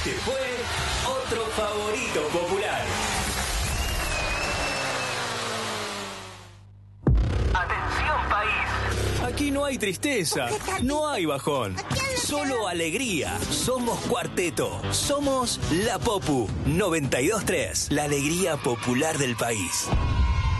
Este fue otro favorito popular. Atención, país. Aquí no hay tristeza, no hay bajón, solo alegría. Somos Cuarteto, somos La Popu 92.3, la alegría popular del país.